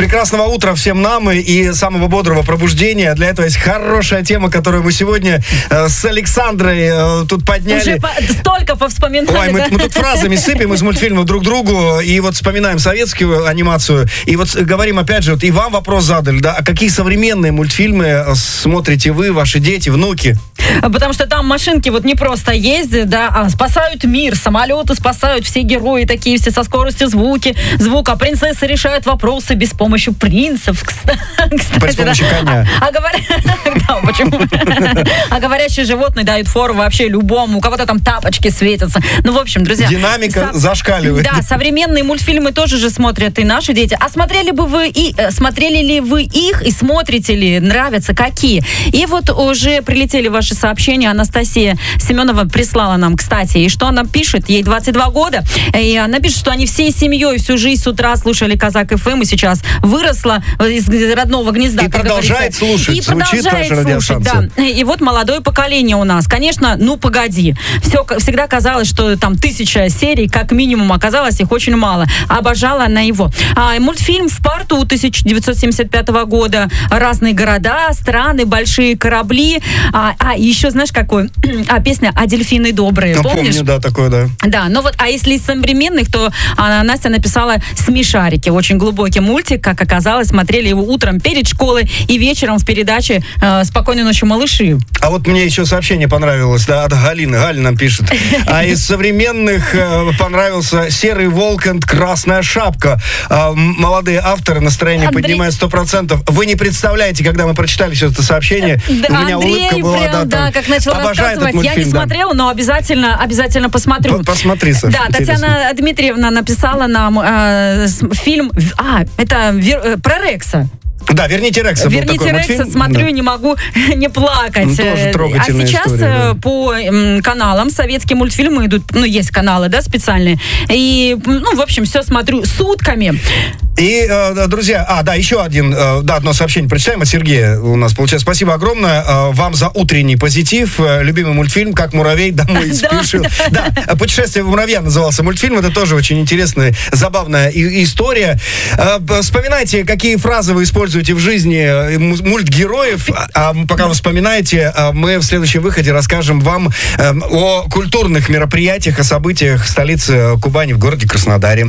Прекрасного утра всем нам и самого бодрого пробуждения. Для этого есть хорошая тема, которую мы сегодня с Александрой тут подняли. Уже столько повспоминали. Ой, мы тут фразами сыпем из мультфильмов друг другу и вот вспоминаем советскую анимацию. И вот говорим опять же, вот и вам вопрос задали, да, а какие современные мультфильмы смотрите вы, ваши дети, внуки? Потому что там машинки вот не просто ездят, да, а спасают мир, самолеты спасают, все герои такие, все со скоростью звука. Принцессы решают вопросы без помощи принцев, кстати. Без помощи коня. Да, почему? А говорящие животные дают фору вообще любому, у кого-то там тапочки светятся. Ну, в общем, друзья. Динамика зашкаливает. Да, современные мультфильмы тоже же смотрят и наши дети. А смотрели ли вы их и смотрите ли? Нравятся? Какие? И вот уже прилетели ваши сообщения. Анастасия Семенова прислала нам, кстати, и что она пишет? Ей 22 года, и она пишет, что они всей семьей всю жизнь с утра слушали Казак ФМ, и сейчас выросла из родного гнезда. И продолжает слушать. И продолжает слушать, да. И вот молодое поколение у нас. Конечно, ну погоди. Всегда казалось, что там 1000 серий, как минимум, оказалось их очень мало. Обожала она его. Мультфильм «В порту» 1975 года. Разные города, страны, большие корабли. Еще знаешь, какой? Песня «А дельфины добрые». Ну, помнишь? Помню, да, такое, да. Да, ну вот, а если из современных, то Настя написала «Смешарики». Очень глубокий мультик, как оказалось. Смотрели его утром перед школой и вечером в передаче «Спокойной ночи, малыши». А вот мне еще сообщение понравилось, да, от Галины. Галя нам пишет. А из современных понравился «Серый волк и красная шапка». Молодые авторы, настроение поднимают 100%. Вы не представляете, когда мы прочитали все это сообщение, у меня улыбка была. Да, как начал рассказывать. Я не смотрела, но обязательно посмотрю. Посмотри, Саша. Да, Татьяна Дмитриевна написала нам фильм, это про Рекса. Да, «Верните Рекса» был такой «Верните Рекса», мультфильм. смотрю, да. не могу не плакать. Тоже трогательная сейчас история, да. по каналам советские мультфильмы идут, ну, есть каналы, да, специальные. И, ну, в общем, все смотрю сутками. И, друзья, еще одно сообщение прочитаем от Сергея у нас получается. Спасибо огромное вам за утренний позитив. Любимый мультфильм «Как муравей домой спешил». Да, «Путешествие в муравья» назывался мультфильм. Это тоже очень интересная, забавная история. Вспоминайте, какие фразы вы используете в жизни мультгероев. А пока вы вспоминаете, мы в следующем выходе расскажем вам о культурных мероприятиях, о событиях в столице Кубани, в городе Краснодаре.